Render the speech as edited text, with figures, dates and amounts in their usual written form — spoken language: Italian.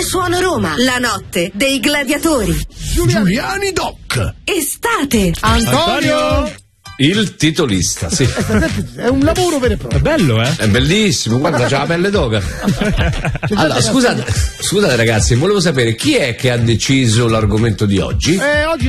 Suono Roma, la notte dei gladiatori. Giuliani Doc. Estate. Antonio. Il titolista, sì. È un lavoro vero e proprio. È bello, eh? È bellissimo, guarda, c'ha la pelle d'oca. Allora, scusate ragazzi, volevo sapere chi è che ha deciso l'argomento di oggi? Oggi